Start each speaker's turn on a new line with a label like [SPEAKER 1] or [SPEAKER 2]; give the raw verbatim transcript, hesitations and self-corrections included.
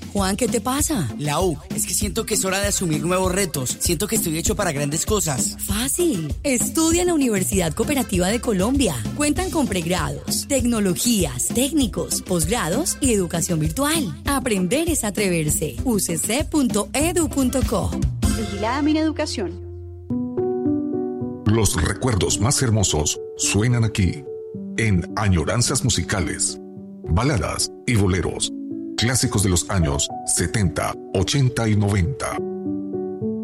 [SPEAKER 1] Juan, ¿qué te pasa?
[SPEAKER 2] Lau, es que siento que es hora de asumir nuevos retos. Siento que estoy hecho para grandes cosas.
[SPEAKER 1] Fácil. Estudia en la Universidad Cooperativa de Colombia. Cuentan con pregrados, tecnologías, técnicos, posgrados y educación virtual. Aprender es atreverse. u c c punto e d u punto co.
[SPEAKER 3] Vigilada Mineducación.
[SPEAKER 4] Los recuerdos más hermosos suenan aquí, en Añoranzas Musicales. Baladas y boleros, clásicos de los años setenta, ochenta y noventa.